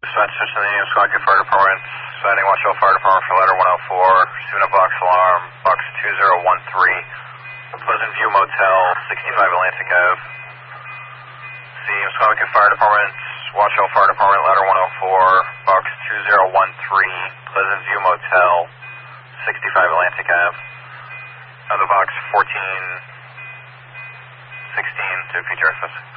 Dispatch to the Squawky Fire Department, citing Watchell Fire Department for letter 104, student box alarm, box 2013, Pleasant View Motel, 65 Atlantic Ave. See Squawky Fire Department, Watchell Fire Department, letter 104, box 2013, Pleasant View Motel, 65 Atlantic Ave. Other box 1416 to PGRSS.